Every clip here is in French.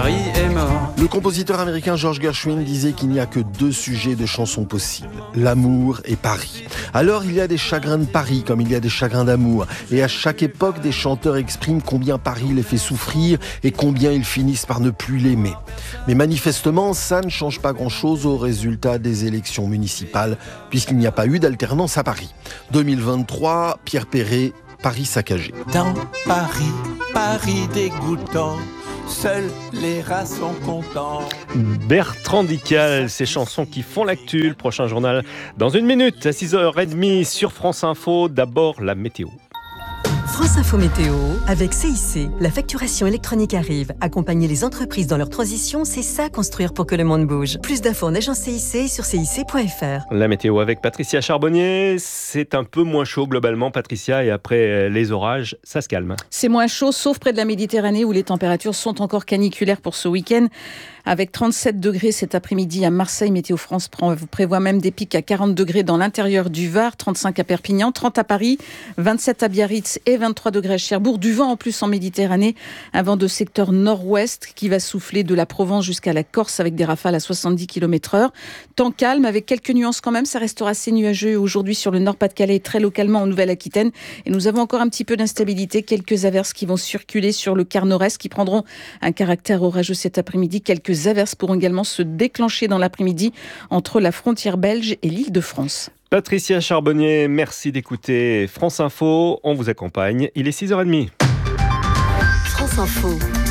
Paris est mort. Le compositeur américain George Gershwin disait qu'il n'y a que 2 sujets de chansons possibles, l'amour et Paris. Alors il y a des chagrins de Paris comme il y a des chagrins d'amour. Et à chaque époque, des chanteurs expriment combien Paris les fait souffrir et combien ils finissent par ne plus l'aimer. Mais manifestement, ça ne change pas grand-chose au résultat des élections municipales, puisqu'il n'y a pas eu d'alternance à Paris. 2023, Pierre Perret, Paris saccagé. Dans Paris, Paris dégoûtant, seuls les rats sont contents. Bertrand Dical, ces chansons qui font l'actu. Le prochain journal dans 1 minute à 6h30 sur France Info. D'abord la météo. France Info Météo, avec CIC. La facturation électronique arrive. Accompagner les entreprises dans leur transition, c'est ça construire pour que le monde bouge. Plus d'infos en agence CIC sur cic.fr. La météo avec Patricia Charbonnier. C'est un peu moins chaud globalement, Patricia, et après les orages, ça se calme. C'est moins chaud, sauf près de la Méditerranée où les températures sont encore caniculaires pour ce week-end. Avec 37 degrés cet après-midi à Marseille, Météo France prévoit même des pics à 40 degrés dans l'intérieur du Var, 35 à Perpignan, 30 à Paris, 27 à Biarritz et 23 degrés à Cherbourg. Du vent en plus en Méditerranée, un vent de secteur nord-ouest qui va souffler de la Provence jusqu'à la Corse avec des rafales à 70 km/h. Temps calme avec quelques nuances quand même, ça restera assez nuageux aujourd'hui sur le Nord-Pas-de-Calais et très localement en Nouvelle-Aquitaine. Et nous avons encore un petit peu d'instabilité, quelques averses qui vont circuler sur le quart nord-est qui prendront un caractère orageux cet après-midi. Quelques averses pourront également se déclencher dans l'après-midi entre la frontière belge et l'Île-de-France. Patricia Charbonnier, merci d'écouter France Info. On vous accompagne. Il est 6h30. France Info.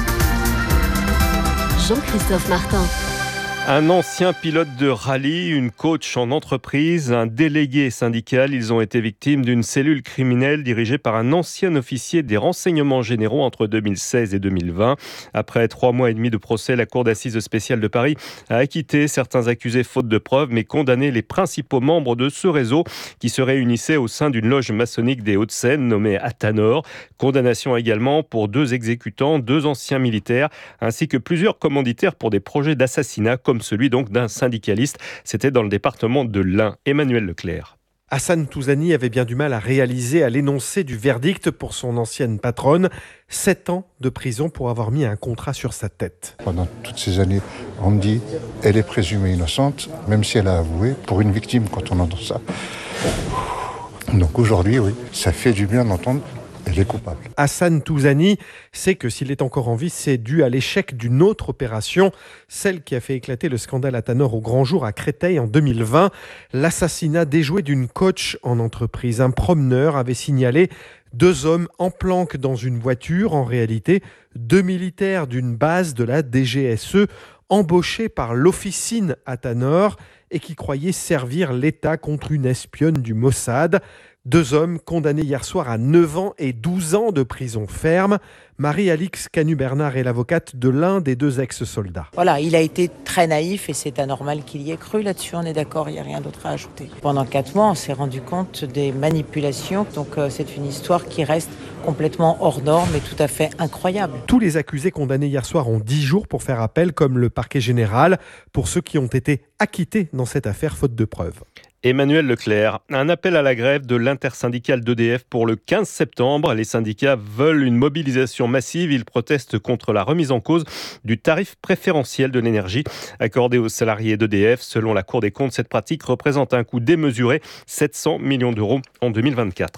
Jean-Christophe Martin. Un ancien pilote de rallye, une coach en entreprise, un délégué syndical, ils ont été victimes d'une cellule criminelle dirigée par un ancien officier des renseignements généraux entre 2016 et 2020. Après 3 mois et demi de procès, la Cour d'assises spéciale de Paris a acquitté certains accusés faute de preuves, mais condamné les principaux membres de ce réseau qui se réunissaient au sein d'une loge maçonnique des Hauts-de-Seine nommée Athanor. Condamnation également pour 2 exécutants, 2 anciens militaires, ainsi que plusieurs commanditaires pour des projets d'assassinat, comme celui donc d'un syndicaliste. C'était dans le département de l'Ain. Emmanuel Leclerc. Hassan Touzani avait bien du mal à réaliser à l'énoncé du verdict pour son ancienne patronne. 7 ans de prison pour avoir mis un contrat sur sa tête. Pendant toutes ces années, on me dit elle est présumée innocente, même si elle a avoué. Pour une victime, quand on entend ça. Donc aujourd'hui, oui, ça fait du bien d'entendre. Elle est coupable. Hassan Touzani sait que s'il est encore en vie, c'est dû à l'échec d'une autre opération, celle qui a fait éclater le scandale Athanor au grand jour à Créteil en 2020. L'assassinat déjoué d'une coach en entreprise. Un promeneur avait signalé 2 hommes en planque dans une voiture. En réalité, 2 militaires d'une base de la DGSE embauchés par l'officine Athanor et qui croyaient servir l'État contre une espionne du Mossad. 2 hommes condamnés hier soir à 9 ans et 12 ans de prison ferme. Marie-Alix Canu-Bernard est l'avocate de l'un des 2 ex-soldats. Voilà, il a été très naïf et c'est anormal qu'il y ait cru là-dessus, on est d'accord, il n'y a rien d'autre à ajouter. Pendant 4 mois, on s'est rendu compte des manipulations, donc c'est une histoire qui reste complètement hors norme et tout à fait incroyable. Tous les accusés condamnés hier soir ont 10 jours pour faire appel, comme le parquet général, pour ceux qui ont été acquittés dans cette affaire faute de preuves. Emmanuel Leclerc, un appel à la grève de l'intersyndicale d'EDF pour le 15 septembre. Les syndicats veulent une mobilisation massive. Ils protestent contre la remise en cause du tarif préférentiel de l'énergie accordé aux salariés d'EDF. Selon la Cour des comptes, cette pratique représente un coût démesuré, 700 millions d'euros en 2024.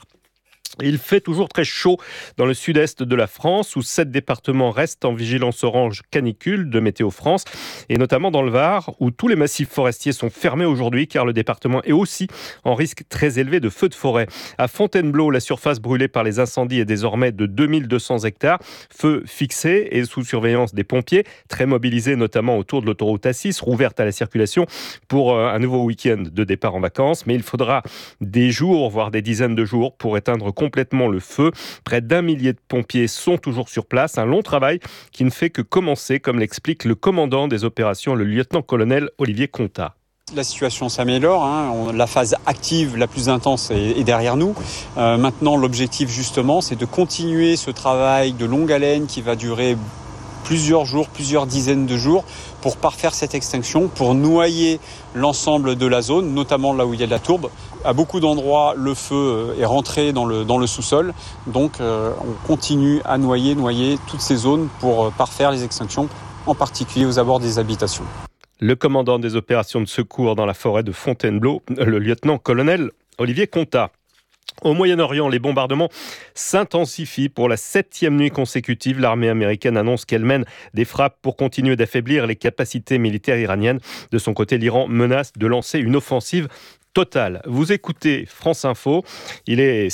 Il fait toujours très chaud dans le sud-est de la France où 7 départements restent en vigilance orange canicule de Météo France et notamment dans le Var où tous les massifs forestiers sont fermés aujourd'hui car le département est aussi en risque très élevé de feux de forêt. À Fontainebleau, la surface brûlée par les incendies est désormais de 2200 hectares. Feux fixés et sous surveillance des pompiers, très mobilisés notamment autour de l'autoroute A6, rouverte à la circulation pour un nouveau week-end de départ en vacances. Mais il faudra des jours, voire des dizaines de jours pour éteindre complètement le feu. Près d'1 millier de pompiers sont toujours sur place. Un long travail qui ne fait que commencer, comme l'explique le commandant des opérations, le lieutenant-colonel Olivier Contat. La situation s'améliore, la phase active la plus intense est derrière nous. Maintenant, l'objectif justement, c'est de continuer ce travail de longue haleine qui va durer plusieurs jours, plusieurs dizaines de jours pour parfaire cette extinction, pour noyer l'ensemble de la zone, notamment là où il y a de la tourbe. À beaucoup d'endroits, le feu est rentré dans le sous-sol. Donc, on continue à noyer toutes ces zones pour parfaire les extinctions en particulier aux abords des habitations. Le commandant des opérations de secours dans la forêt de Fontainebleau, le lieutenant-colonel Olivier Contat. Au Moyen-Orient, les bombardements s'intensifient pour la 7e nuit consécutive. L'armée américaine annonce qu'elle mène des frappes pour continuer d'affaiblir les capacités militaires iraniennes. De son côté, l'Iran menace de lancer une offensive totale. Vous écoutez France Info, il est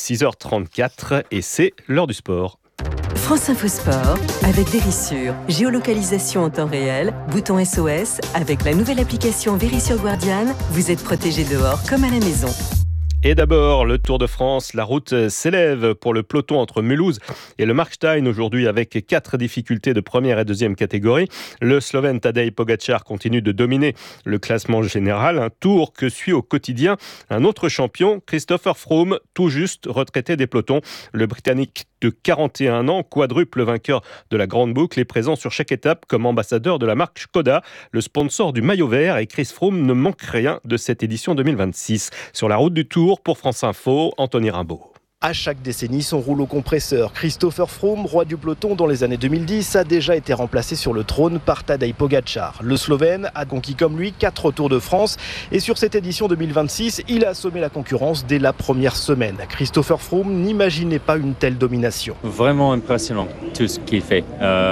6h34 et c'est l'heure du sport. France Info Sport avec Vérissure. Géolocalisation en temps réel, bouton SOS. Avec la nouvelle application Vérissure Guardian, vous êtes protégé dehors comme à la maison. Et d'abord, le Tour de France. La route s'élève pour le peloton entre Mulhouse et le Markstein aujourd'hui avec 4 difficultés de première et deuxième catégorie. Le Slovène Tadej Pogačar continue de dominer le classement général. Un tour que suit au quotidien un autre champion, Christopher Froome, tout juste retraité des pelotons. Le Britannique de 41 ans, quadruple vainqueur de la Grande Boucle, est présent sur chaque étape comme ambassadeur de la marque Skoda, le sponsor du maillot vert. Et Chris Froome ne manque rien de cette édition 2026. Sur la route du Tour, pour France Info, Anthony Rimbaud. À chaque décennie, son rouleau compresseur. Christopher Froome, roi du peloton dans les années 2010, a déjà été remplacé sur le trône par Tadej Pogačar. Le Slovène a conquis comme lui 4 Tours de France et sur cette édition 2026, il a assommé la concurrence dès la première semaine. Christopher Froome n'imaginait pas une telle domination. Vraiment impressionnant tout ce qu'il fait.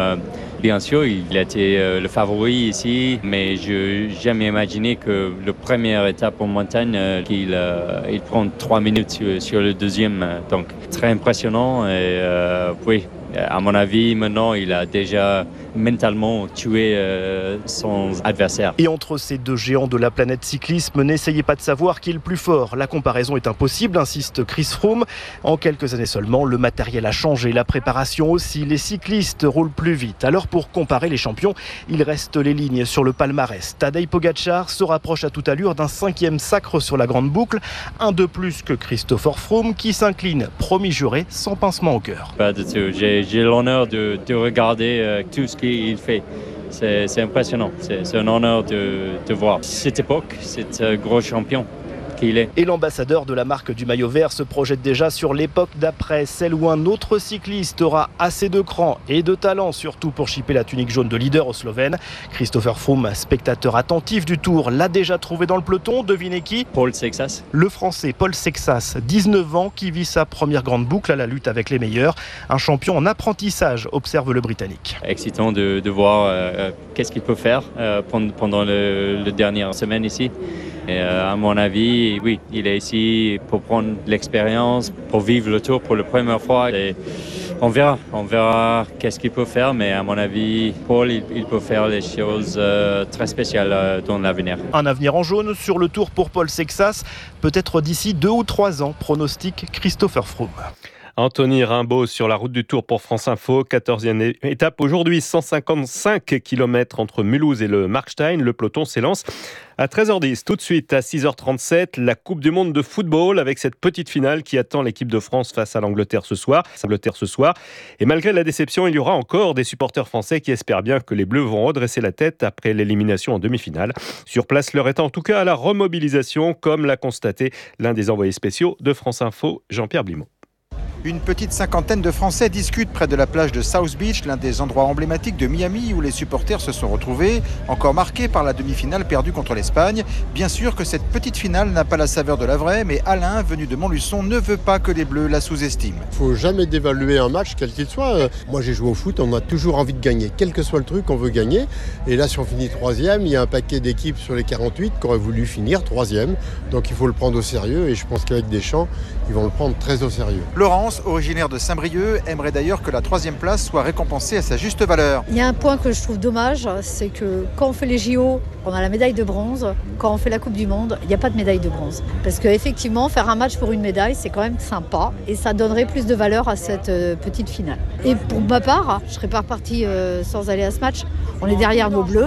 Bien sûr, il a été le favori ici, mais je n'ai jamais imaginé que la première étape en montagne, qu'il prend 3 minutes sur le deuxième. Donc, très impressionnant. Et oui, à mon avis, maintenant, il a déjà mentalement tué son adversaire. Et entre ces deux géants de la planète cyclisme, n'essayez pas de savoir qui est le plus fort. La comparaison est impossible, insiste Chris Froome. En quelques années seulement, le matériel a changé, la préparation aussi. Les cyclistes roulent plus vite. Alors pour comparer les champions, il reste les lignes sur le palmarès. Tadej Pogačar se rapproche à toute allure d'un 5e sacre sur la Grande Boucle. Un de plus que Christopher Froome qui s'incline, promis juré, sans pincement au cœur. Pas du tout. J'ai l'honneur de regarder tout ce qu'il fait. C'est impressionnant. C'est un honneur de voir cette époque, cet gros champion qu'il est. Et l'ambassadeur de la marque du maillot vert se projette déjà sur l'époque d'après, celle où un autre cycliste aura assez de cran et de talent, surtout pour chipper la tunique jaune de leader au Slovène. Christopher Froome, spectateur attentif du Tour, l'a déjà trouvé dans le peloton. Devinez qui ? Paul Sexas. Le Français Paul Sexas, 19 ans, qui vit sa première grande boucle à la lutte avec les meilleurs. Un champion en apprentissage, observe le Britannique. Excitant de voir qu'est-ce qu'il peut faire pendant la dernière semaine ici. Et à mon avis, oui, il est ici pour prendre l'expérience, pour vivre le Tour pour la première fois. Et on verra qu'est-ce qu'il peut faire, mais à mon avis, Paul, il peut faire des choses très spéciales dans l'avenir. Un avenir en jaune sur le Tour pour Paul Sexas, peut-être d'ici 2 ou 3 ans, pronostique Christopher Froome. Anthony Rimbaud sur la route du Tour pour France Info, 14e étape aujourd'hui, 155 km entre Mulhouse et le Markstein. Le peloton s'élance à 13h10. Tout de suite à 6h37, la Coupe du Monde de football avec cette petite finale qui attend l'équipe de France face à l'Angleterre ce soir. Et malgré la déception, il y aura encore des supporters français qui espèrent bien que les Bleus vont redresser la tête après l'élimination en demi-finale. Sur place, l'heure est en tout cas à la remobilisation, comme l'a constaté l'un des envoyés spéciaux de France Info, Jean-Pierre Blimont. Une petite cinquantaine de Français discutent près de la plage de South Beach, l'un des endroits emblématiques de Miami où les supporters se sont retrouvés, encore marqués par la demi-finale perdue contre l'Espagne. Bien sûr que cette petite finale n'a pas la saveur de la vraie, mais Alain, venu de Montluçon, ne veut pas que les Bleus la sous-estiment. Il ne faut jamais dévaluer un match, quel qu'il soit. Moi j'ai joué au foot, on a toujours envie de gagner. Quel que soit le truc, on veut gagner. Et là, si on finit 3e, il y a un paquet d'équipes sur les 48 qui auraient voulu finir 3e. Donc il faut le prendre au sérieux et je pense qu'avec Deschamps, ils vont le prendre très au sérieux. Laurence, originaire de Saint-Brieuc, aimerait d'ailleurs que la 3e place soit récompensée à sa juste valeur. Il y a un point que je trouve dommage, c'est que quand on fait les JO, on a la médaille de bronze. Quand on fait la Coupe du Monde, il n'y a pas de médaille de bronze. Parce qu'effectivement, faire un match pour une médaille, c'est quand même sympa et ça donnerait plus de valeur à cette petite finale. Et pour ma part, je ne serais pas repartie sans aller à ce match. On est derrière nos Bleus.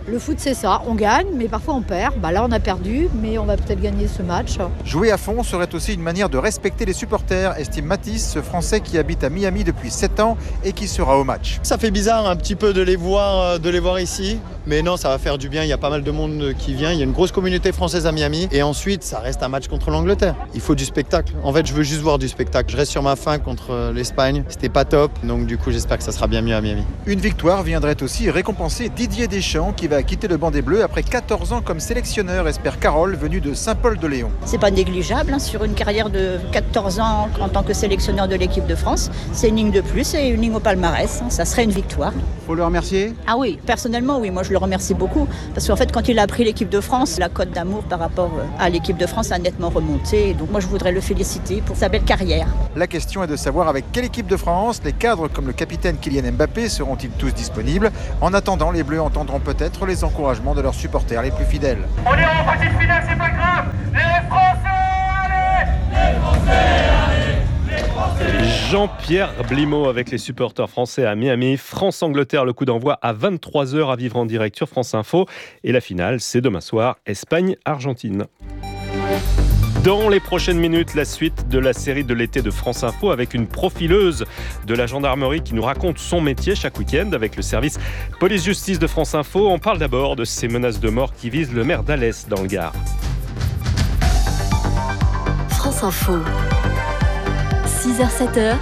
Le foot, c'est ça. On gagne, mais parfois on perd. Là, on a perdu, mais on va peut-être gagner ce match. Jouer à fond serait aussi une manière de respecter les supporters, estime Mathis, ce Français qui habite à Miami depuis 7 ans et qui sera au match. Ça fait bizarre un petit peu de les voir ici. Mais non, ça va faire du bien, il y a pas mal de monde qui vient, il y a une grosse communauté française à Miami. Et ensuite, ça reste un match contre l'Angleterre. Il faut du spectacle. En fait, je veux juste voir du spectacle. Je reste sur ma faim contre l'Espagne, c'était pas top. Donc du coup, j'espère que ça sera bien mieux à Miami. Une victoire viendrait aussi récompenser Didier Deschamps qui va quitter le banc des Bleus après 14 ans comme sélectionneur, espère Carole, venue de Saint-Paul-de-Léon. C'est pas négligeable sur une carrière de 14 ans en tant que sélectionneur de l'équipe de France. C'est une ligne de plus et une ligne au palmarès. Ça serait une victoire. Faut le remercier ? Ah oui, personnellement oui, moi je le remercie beaucoup. Parce qu'en fait, quand il a pris l'équipe de France, la cote d'amour par rapport à l'équipe de France a nettement remonté. Donc moi, je voudrais le féliciter pour sa belle carrière. La question est de savoir avec quelle équipe de France les cadres comme le capitaine Kylian Mbappé seront-ils tous disponibles. En attendant, les Bleus entendront peut-être les encouragements de leurs supporters les plus fidèles. On est en petite finale, c'est pas grave. Les Français, allez ! Les Français, allez ! Jean-Pierre Blimaud avec les supporters français à Miami. France-Angleterre, le coup d'envoi à 23h à vivre en direct sur France Info. Et la finale, c'est demain soir, Espagne-Argentine. Dans les prochaines minutes, la suite de la série de l'été de France Info avec une profileuse de la gendarmerie qui nous raconte son métier chaque week-end avec le service police-justice de France Info. On parle d'abord de ces menaces de mort qui visent le maire d'Alès dans le Gard. France Info. 6h-7h,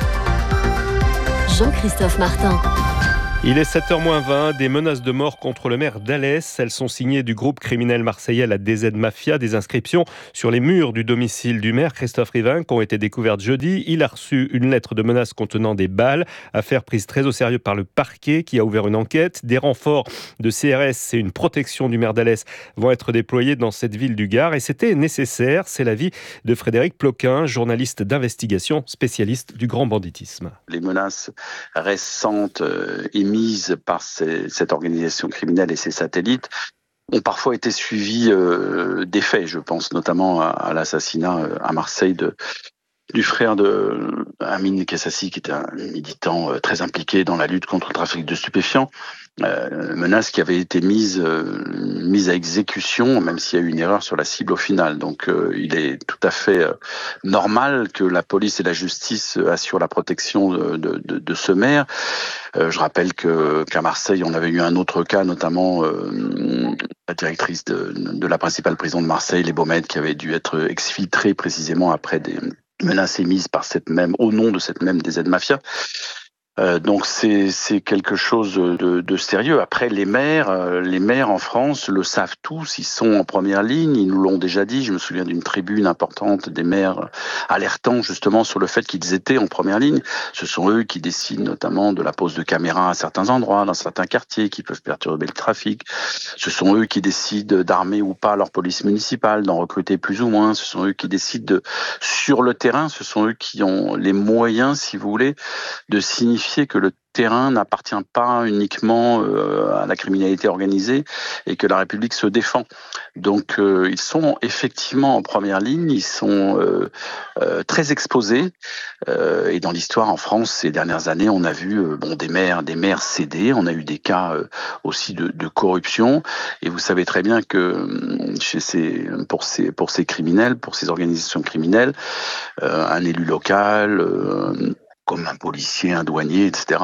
Jean-Christophe Martin. Il est 7h-20, des menaces de mort contre le maire d'Alès. Elles sont signées du groupe criminel marseillais la DZ Mafia. Des inscriptions sur les murs du domicile du maire, Christophe Rivin, qui ont été découvertes jeudi. Il a reçu une lettre de menace contenant des balles. Affaire prise très au sérieux par le parquet qui a ouvert une enquête. Des renforts de CRS et une protection du maire d'Alès vont être déployés dans cette ville du Gard. Et c'était nécessaire. C'est l'avis de Frédéric Ploquin, journaliste d'investigation, spécialiste du grand banditisme. Les menaces récentes émises par cette organisation criminelle et ses satellites ont parfois été suivies des faits. Je pense notamment à l'assassinat à Marseille du frère de Amine Kassassi, qui était un militant très impliqué dans la lutte contre le trafic de stupéfiants. Menace qui avait été mise à exécution, même s'il y a eu une erreur sur la cible au final. Donc il est tout à fait normal que la police et la justice assurent la protection de ce maire. Je rappelle qu'à Marseille, on avait eu un autre cas, notamment la directrice de la principale prison de Marseille, les Baumettes, qui avait dû être exfiltrée précisément après des menaces émises par au nom de cette même DZ Mafia. Donc c'est quelque chose de sérieux. Après, les maires en France le savent tous, ils sont en première ligne, ils nous l'ont déjà dit. Je me souviens d'une tribune importante des maires alertant justement sur le fait qu'ils étaient en première ligne. Ce sont eux qui décident notamment de la pose de caméras à certains endroits, dans certains quartiers qui peuvent perturber le trafic. Ce sont eux qui décident d'armer ou pas leur police municipale, d'en recruter plus ou moins. Ce sont eux qui décident sur le terrain, ce sont eux qui ont les moyens, si vous voulez, de signifier que le terrain n'appartient pas uniquement à la criminalité organisée et que la République se défend. Donc ils sont effectivement en première ligne, ils sont très exposés et dans l'histoire en France ces dernières années, on a vu des maires céder, on a eu des cas aussi de corruption et vous savez très bien que pour ces criminels, pour ces organisations criminelles, un élu local comme un policier, un douanier, etc.,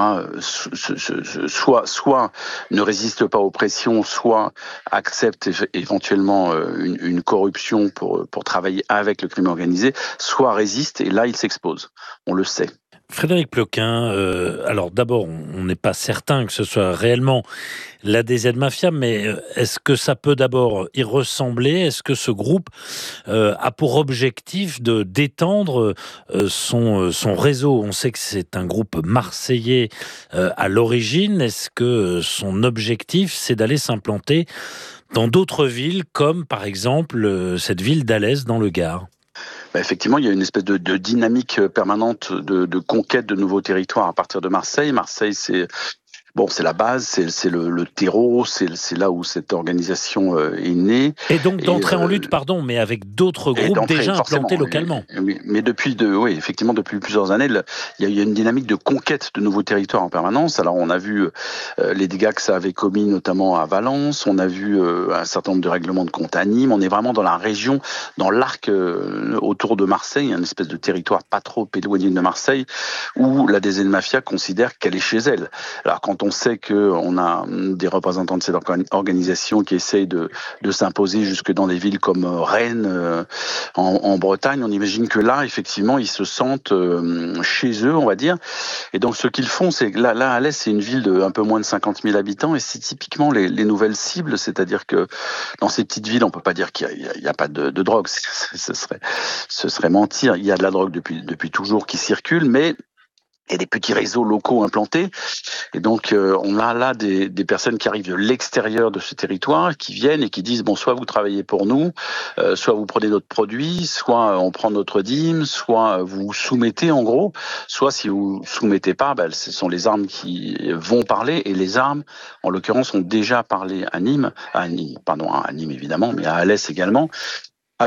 soit ne résiste pas aux pressions, soit accepte éventuellement une corruption pour travailler avec le crime organisé, soit résiste, et là, il s'expose. On le sait. Frédéric Ploquin, alors d'abord, on n'est pas certain que ce soit réellement la DZ Mafia, mais est-ce que ça peut d'abord y ressembler ? Est-ce que ce groupe a pour objectif d'étendre son réseau ? On sait que c'est un groupe marseillais à l'origine. Est-ce que son objectif, c'est d'aller s'implanter dans d'autres villes, comme par exemple cette ville d'Alès dans le Gard ? Effectivement, il y a une espèce de dynamique permanente de conquête de nouveaux territoires à partir de Marseille. Marseille, c'est Bon, c'est la base, c'est le terreau, c'est là où cette organisation est née. Et donc d'entrer en lutte, mais avec d'autres groupes déjà implantés localement. Mais depuis plusieurs années, il y a une dynamique de conquête de nouveaux territoires en permanence. Alors on a vu les dégâts que ça avait commis notamment à Valence, on a vu un certain nombre de règlements de compte à Nîmes, on est vraiment dans la région, dans l'arc autour de Marseille, une espèce de territoire pas trop éloigné de Marseille, où la DZ Mafia considère qu'elle est chez elle. Alors quand on sait qu'on a des représentants de cette organisation qui essayent de s'imposer jusque dans des villes comme Rennes, en Bretagne, on imagine que là, effectivement, ils se sentent chez eux, on va dire. Et donc ce qu'ils font, c'est que là à l'est, c'est une ville de un peu moins de 50 000 habitants, et c'est typiquement les nouvelles cibles, c'est-à-dire que dans ces petites villes, on peut pas dire qu'il y a pas de drogue, ce serait mentir. Il y a de la drogue depuis toujours qui circule, mais il y a des petits réseaux locaux implantés. Et donc, on a là des personnes qui arrivent de l'extérieur de ce territoire, qui viennent et qui disent, bon, soit vous travaillez pour nous, soit vous prenez notre produit, soit on prend notre dîme, soit vous vous soumettez en gros, soit si vous soumettez pas, ce sont les armes qui vont parler. Et les armes, en l'occurrence, ont déjà parlé à Nîmes évidemment, mais à Alès également.